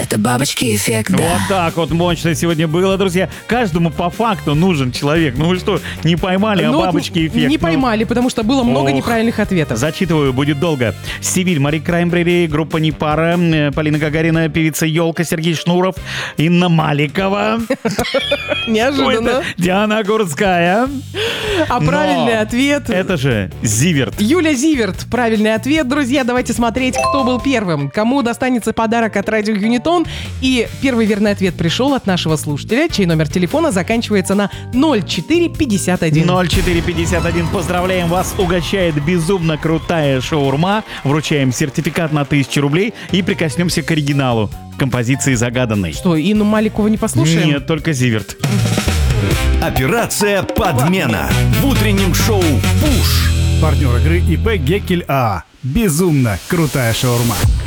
Это бабочки эффект, да. Вот так вот мощно сегодня было, друзья. Каждому по факту нужен человек. Ну вы что, не поймали, а бабочки эффект? Не поймали, потому что было много неправильных ответов. Зачитываю, будет долго. Сибирь, Мари Краймбрери, группа Непара, Полина Гагарина, певица Елка, Сергей Шнуров, Инна Маликова. Неожиданно. Диана Гурцкая. А правильный ответ... Это же Зиверт. Юля Зиверт. Правильный ответ, друзья. Давайте смотреть, кто был первым. Кому достанется подарок от радио Юнитон. И первый верный ответ пришел от нашего слушателя, чей номер телефона заканчивается на 0451. 0451. Поздравляем вас. Угощает безумно крутая шаурма. Вручаем сертификат на 1000 рублей и прикоснемся к оригиналу композиции загаданной. Что, Инну Маликову не послушаем? Нет, только Зиверт. Операция «Подмена» в утреннем шоу «Пуш». Партнер игры ИП «Геккель АА». Безумно крутая шаурма.